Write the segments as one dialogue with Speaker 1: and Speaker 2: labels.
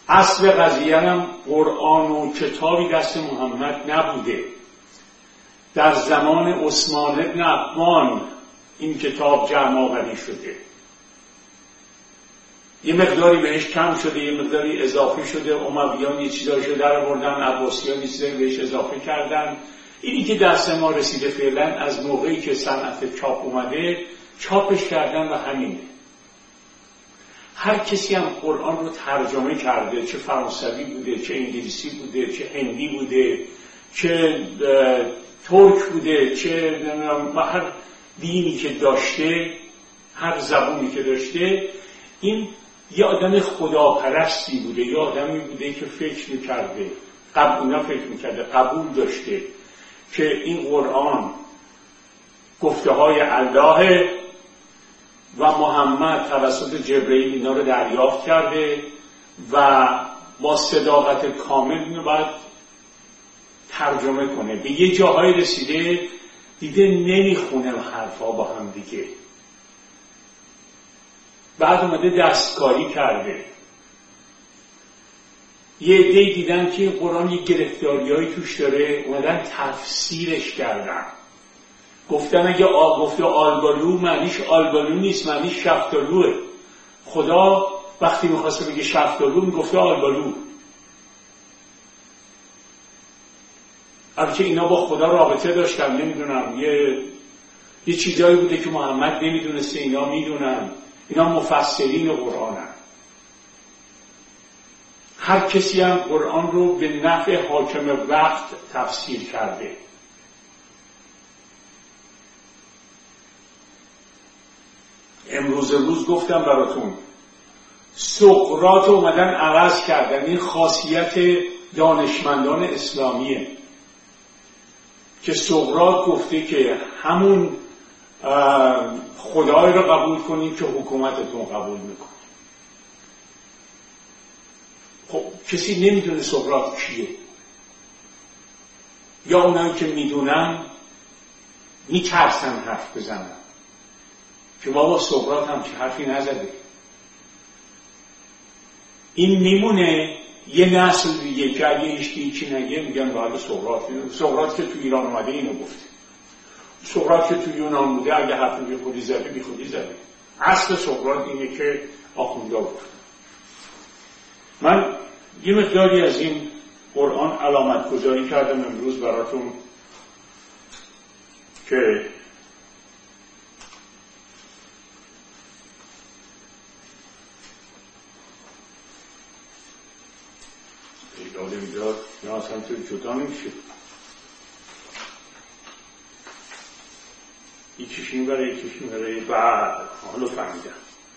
Speaker 1: اصل قضیه هم قرآن و کتابی دست محمد نبوده. در زمان عثمان بن عفان این کتاب جمع آوری شده، یه مقداری بهش کم شده، یه مقداری اضافه شده، امویان یه چیزایشو در آوردن، عباسیان یه چیزایی بهش اضافه کردن. اینی که دست ما رسیده فعلا از موقعی که صنعت چاپ اومده چاپش کردن و همینه. هر کسی هم قرآن رو ترجمه کرده، چه فرانسوی بوده، چه انگلیسی بوده، چه هندی بوده، چه ترک بوده، چه هر دینی که داشته، هر زبونی که داشته، این یه آدم خداپرستی بوده، یه آدمی بوده که فکر میکرده، فکر میکرده، قبول داشته که این قرآن گفته های الله و محمد توسط جبرئیل اینا رو دریافت کرده و با صداقت کامل اینو باید ترجمه کنه. به یه جاهای رسیده دیده نمیخونه حرفا با هم دیگه، بعد اومده دستکاری کرده. یه عده‌ای دیدن که قرآن یه گرفتاریایی توش داره، اومدن تفسیرش کردن، گفتن اگه گفته آلبالو معنیش آلبالو نیست، معنیش شفتالوه. خدا وقتی میخواسته بگه شفتالو میگفته آلبالو. البته اینا با خدا رابطه داشتن، نمیدونم یه چیزایی بوده که محمد نمیدونسته، اینا میدونن. اینا مفسرین قرآنن. هر کسی هم قرآن رو به نفع حاکم وقت تفسیر کرده. امروز گفتم براتون سقراط اومدن عوض کردن. این خاصیت دانشمندان اسلامیه که سقراط گفته که همون خدای رو قبول کنید که حکومتتون قبول میکنه. خب کسی نمیدونه سقراط کیه، یا اونایی که میدونن میترسن حرف بزنن که بابا سقراط هم چه حرفی نزده. این میمونه یه نسل دیگه که اگه هیچی نگه میگن باید سقراط که تو ایران اومده اینو گفته، سقراط که تو یونان بوده اگه حرف بیخودی زده. اصل سقراط اینه که آخوندا گفت. من یه مقداری از این قرآن علامت گذاری کردم امروز براتون که ایداده بیدار یا اصلا توی جدا نمیشه، یکیشین برای بعد حالا فهمیدم.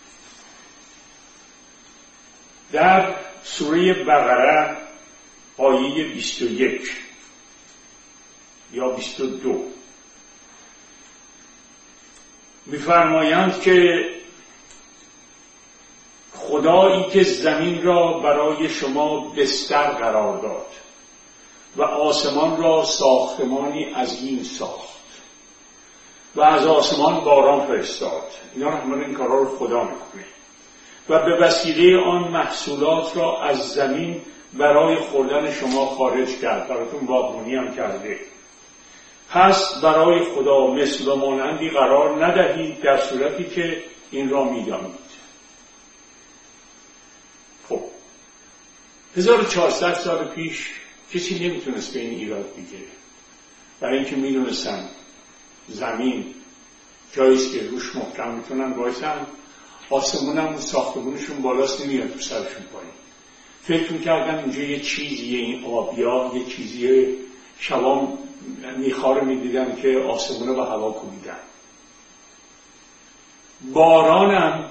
Speaker 1: در سوره بقره آیه 21 یا 22 می‌فرمایند که خدایی که زمین را برای شما بستر قرار داد و آسمان را ساختمانی عظیم ساخت و از آسمان باران فرستاد. اینا همه این کارا رو خدا میکنه و به وسیله آن محصولات را از زمین برای خوردن شما خارج کرد، براتون باغبونی هم کرده. پس برای خدا مثل و مانندی قرار ندهید در صورتی که این را میدانید. خب 1400 سال پیش کسی نمیتونست به این ایراد بگیره، برای اینکه میدونستن زمین جاییست که روش محکم میتونن وایسن، آسمون هم ساختمونشون بالاست نمیاد تو سرشون پایین. فکر میکردن اینجا یه چیزیه، این آبیا یه چیزیه. شبام میخواره میدیدن که آسمونه به هوا کوبیدن. بارانم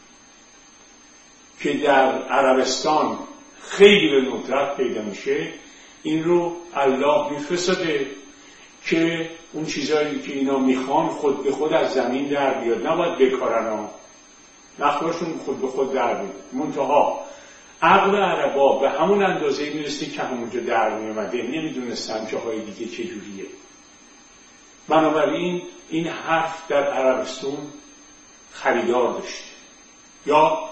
Speaker 1: که در عربستان خیلی به ندرت پیدا میشه، این رو الله میفرسته که اون چیزایی که اینا میخوان خود به خود از زمین در بیاد، نباید بکارن ها، نخواشون خود به خود در بیاد. منتها عقل عربا به همون اندازه میرسه که همونجا در میامده، نمیدونستن جاهای دیگه چجوریه. بنابراین این حرف در عربستان خریدار داشت، یا